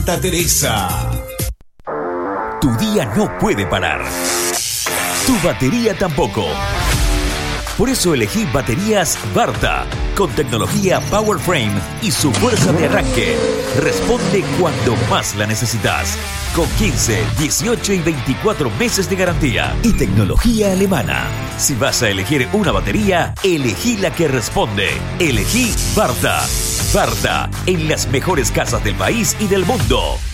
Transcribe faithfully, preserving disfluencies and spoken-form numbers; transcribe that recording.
Santa Teresa. Tu día no puede parar. Tu batería tampoco. Por eso elegí baterías Varta, con tecnología Power Frame y su fuerza de arranque. Responde cuando más la necesitas. Con quince, dieciocho y veinticuatro meses de garantía. Y tecnología alemana. Si vas a elegir una batería, elegí la que responde. Elegí Varta. Varta, en las mejores casas del país y del mundo.